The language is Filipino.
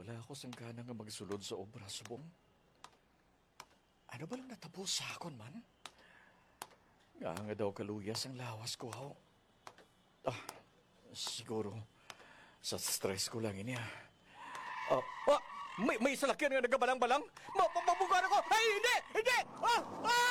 wala ako sanggana nga magsulod sa obra subong. Ano ba lang natapos sa akon man? Nga daw kaluyas ang lawas ko, haw. Siguro, sa stress ko lang ini, may salakyan nga nagabalang-balang? Mabugar ako! Ay, hindi! Hindi!